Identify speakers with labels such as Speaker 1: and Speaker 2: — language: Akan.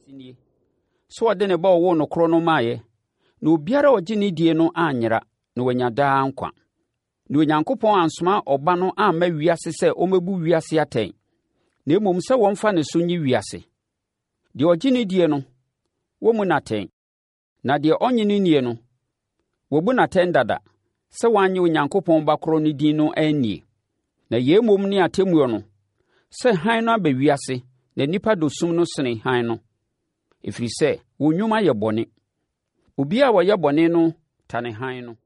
Speaker 1: So ɔde ne ba ɔwɔ no korɔ no maaeɛ, na obiara a ɔgye ne die no anyera na wanya daa nkwa. Na Onyankopɔn ansoma ɔba no amma wiase sɛ ɔmmɛbu wiase atɛn, na mmom sɛ wɔmfa ne so nye wiase. Deɛ ɔgye ne die no, wɔmmu no atɛn, na deɛ ɔnnye ne nie no, wɔbu no atɛn dada, sɛ wannye Onyankopɔn ba korɔ no din no annie. Na yei mmom ne atemmuo no, sɛ hann no aba wiase na nnipa dɔ sum no sene hann no, ɛfiri sɛ wɔn nnwuma yɛ bɔne. Obiara a ɔyɛ bɔne no tane hann no.